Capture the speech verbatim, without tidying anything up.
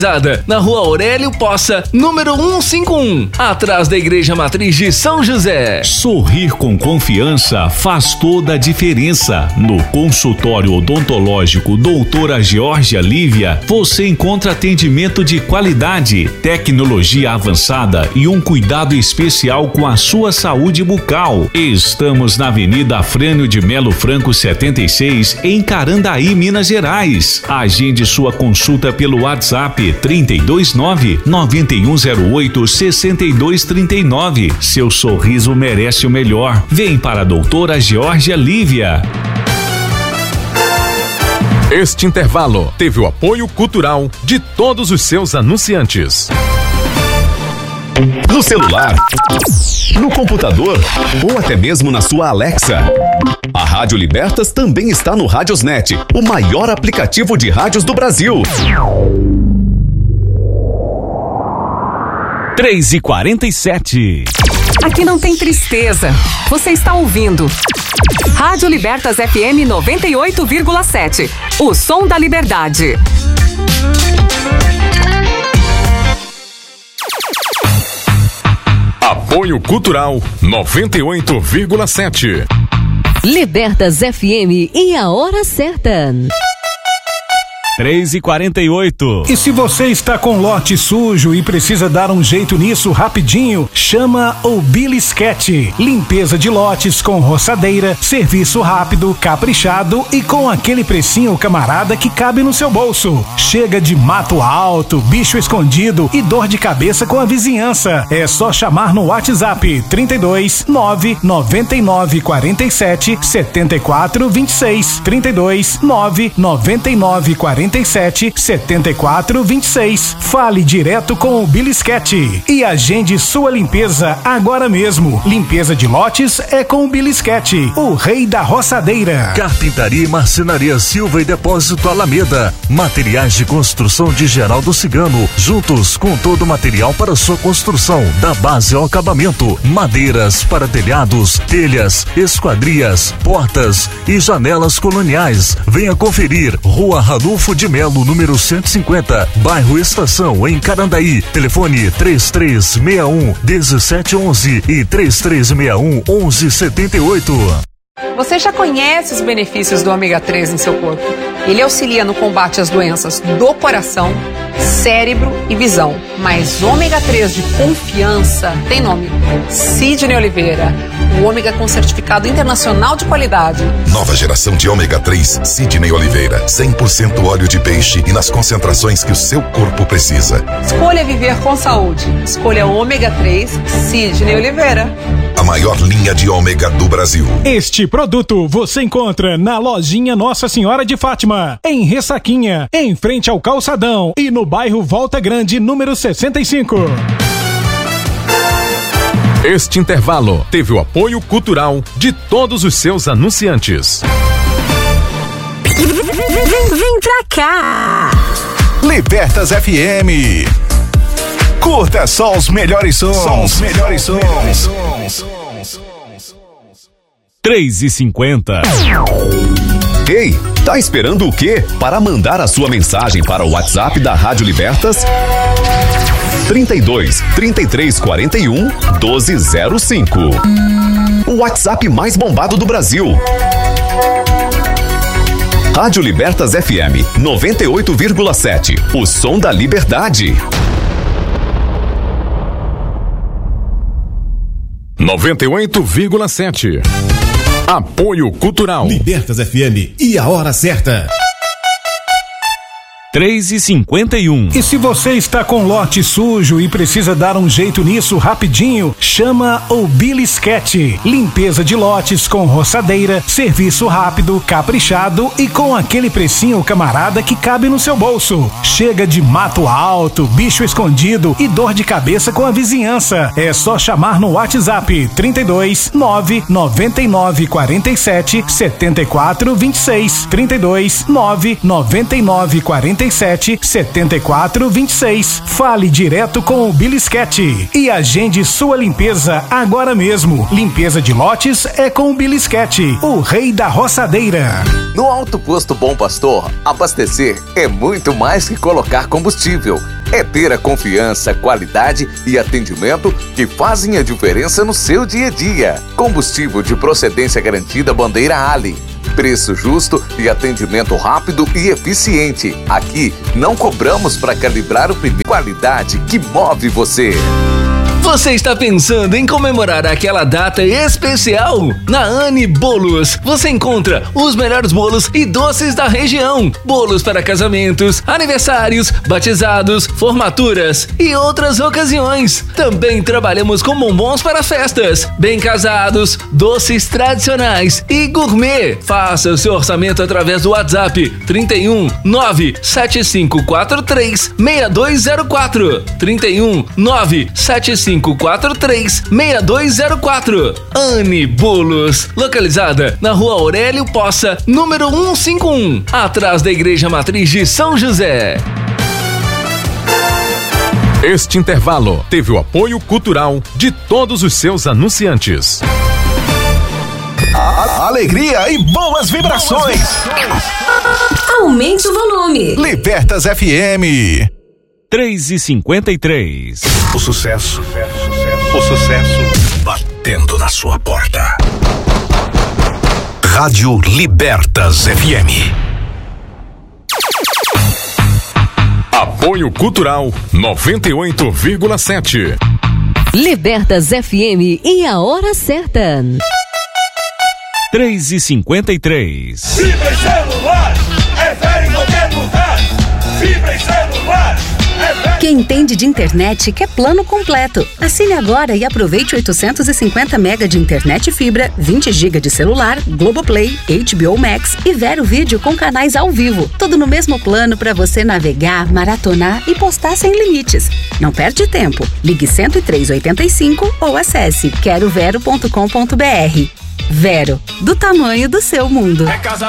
Na Rua Aurélio Poça, número cento e cinquenta e um, atrás da Igreja Matriz de São José. Sorrir com confiança faz toda a diferença. No consultório odontológico Doutora Georgia Lívia, você encontra atendimento de qualidade, tecnologia avançada e um cuidado especial com a sua saúde bucal. Estamos na Avenida Afrânio de Melo Franco setenta e seis, em Carandaí, Minas Gerais. Agende sua consulta pelo WhatsApp trinta e dois nove, nove um zero oito, seis dois três nove. Seu sorriso merece o melhor. Vem para a Doutora Georgia Lívia. Este intervalo teve o apoio cultural de todos os seus anunciantes. No celular, no computador ou até mesmo na sua Alexa. A Rádio Libertas também está no Radiosnet, o maior aplicativo de rádios do Brasil. três e quarenta e sete. Aqui não tem tristeza. Você está ouvindo Rádio Libertas F M noventa e oito vírgula sete. O som da liberdade. Apoio Cultural noventa e oito vírgula sete. Libertas F M e a hora certa. três e quarenta e oito. E se você está com lote sujo e precisa dar um jeito nisso rapidinho, chama o Bilisquete. Limpeza de lotes com roçadeira, serviço rápido, caprichado e com aquele precinho camarada que cabe no seu bolso. Chega de mato alto, bicho escondido e dor de cabeça com a vizinhança. É só chamar no WhatsApp trinta e dois, nove nove nove quatro sete, sete quatro dois seis. trinta e dois, nove nove nove quatro sete, sete quatro dois seis. Fale direto com o Bilisquete e agende sua limpeza agora mesmo. Limpeza de lotes é com o Bilisquete, o rei da roçadeira. Carpintaria e Marcenaria Silva e Depósito Alameda. Materiais de construção de Geraldo Cigano, juntos com todo o material para sua construção, da base ao acabamento. Madeiras para telhados, telhas, esquadrias, portas e janelas coloniais. Venha conferir. Rua Ranulfo de Melo, número cento e cinquenta, bairro Estação, em Carandaí. Telefone três três seis um, um sete um um e três três seis um, um um sete oito. Você já conhece os benefícios do ômega três em seu corpo? Ele auxilia no combate às doenças do coração, cérebro e visão. Mas ômega três de confiança tem nome: Sidney Oliveira. O ômega com certificado internacional de qualidade. Nova geração de ômega três Sidney Oliveira. cem por cento óleo de peixe e nas concentrações que o seu corpo precisa. Escolha viver com saúde. Escolha ômega três Sidney Oliveira. A maior linha de ômega do Brasil. Este produto você encontra na lojinha Nossa Senhora de Fátima, em Ressaquinha, em frente ao Calçadão e no bairro Volta Grande, número sessenta e cinco. Este intervalo teve o apoio cultural de todos os seus anunciantes. Vem, vem pra cá! Libertas F M. Curta só os melhores sons. Só os melhores sons. três e cinquenta. Ei, tá esperando o quê? Para mandar a sua mensagem para o WhatsApp da Rádio Libertas? trinta e dois, trinta e três quarenta e um, doze zero cinco. O WhatsApp mais bombado do Brasil. Rádio Libertas F M noventa e oito vírgula sete. O som da liberdade. noventa e oito vírgula sete. Apoio Cultural. Libertas F M e a hora certa. três e cinquenta e um. E se você está com lote sujo e precisa dar um jeito nisso rapidinho, chama o Bilisquete. Limpeza de lotes com roçadeira, serviço rápido, caprichado e com aquele precinho camarada que cabe no seu bolso. Chega de mato alto, bicho escondido e dor de cabeça com a vizinhança. É só chamar no WhatsApp trinta e dois, nove nove nove quatro sete, sete quatro dois seis. trinta e dois, nove nove nove quatro noventa e sete, setenta e quatro, vinte e seis. Fale direto com o Bilisquete e agende sua limpeza agora mesmo. Limpeza de lotes é com o Bilisquete, o rei da roçadeira. No Alto Posto Bom Pastor, abastecer é muito mais que colocar combustível. É ter a confiança, qualidade e atendimento que fazem a diferença no seu dia a dia. Combustível de procedência garantida Bandeira Ali. Preço justo e atendimento rápido e eficiente. Aqui não cobramos para calibrar o pneu. Qualidade que move você. Você está pensando em comemorar aquela data especial? Na Anne Bolos, você encontra os melhores bolos e doces da região. Bolos para casamentos, aniversários, batizados, formaturas e outras ocasiões. Também trabalhamos com bombons para festas, bem casados, doces tradicionais e gourmet. Faça o seu orçamento através do WhatsApp trinta e um, nove sete cinco quatro três, seis dois zero quatro. trinta e um, nove sete cinco quatro três, seis dois zero quatro. Anne Bolos, localizada na Rua Aurélio Poça, número cento e cinquenta e um, atrás da Igreja Matriz de São José. Este intervalo teve o apoio cultural de todos os seus anunciantes. A alegria e boas vibrações. Aumente o volume. Libertas F M. três e cinquenta e três. O sucesso, o sucesso batendo na sua porta. Rádio Libertas F M. Apoio Cultural noventa e oito vírgula sete. Libertas F M e a hora certa. três e cinquenta e três. Fibra em celular é velho em qualquer lugar. Fibra em celular. Quem entende de internet quer plano completo. Assine agora e aproveite oitocentos e cinquenta mega de internet fibra, vinte gigas de celular, Globoplay, H B O Max e Vero Vídeo com canais ao vivo. Tudo no mesmo plano para você navegar, maratonar e postar sem limites. Não perde tempo. Ligue cento e três oitenta e cinco ou acesse quero vero ponto com ponto br. Vero, do tamanho do seu mundo. É casa